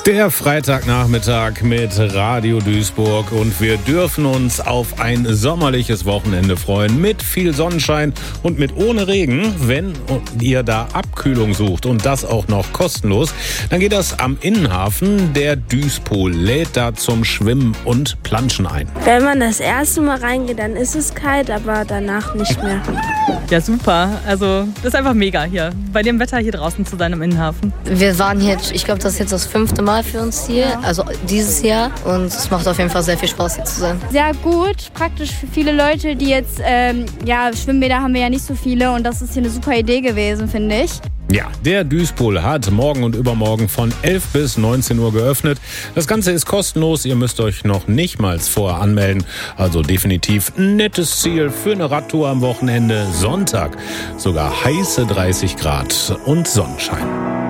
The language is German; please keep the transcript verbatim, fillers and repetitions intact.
Der Freitagnachmittag mit Radio Duisburg und wir dürfen uns auf ein sommerliches Wochenende freuen mit viel Sonnenschein und mit ohne Regen. Wenn ihr da Abkühlung sucht und das auch noch kostenlos, dann geht das am Innenhafen. Der Duispool lädt da zum Schwimmen und Planschen ein. Wenn man das erste Mal reingeht, dann ist es kalt, aber danach nicht mehr. Ja, super. Also das ist einfach mega hier, bei dem Wetter hier draußen zu sein im Innenhafen. Wir waren hier, ich glaube, das ist jetzt das fünfte Mal für uns hier, also dieses Jahr. Und es macht auf jeden Fall sehr viel Spaß, hier zu sein. Sehr gut, praktisch für viele Leute, die jetzt, ähm, ja, Schwimmbäder haben wir ja nicht so viele. Und das ist hier eine super Idee gewesen, finde ich. Ja, der Duispool hat morgen und übermorgen von elf bis neunzehn Uhr geöffnet. Das Ganze ist kostenlos, ihr müsst euch noch nicht mal vorher anmelden. Also definitiv ein nettes Ziel für eine Radtour am Wochenende. Sonntag sogar heiße dreißig Grad und Sonnenschein.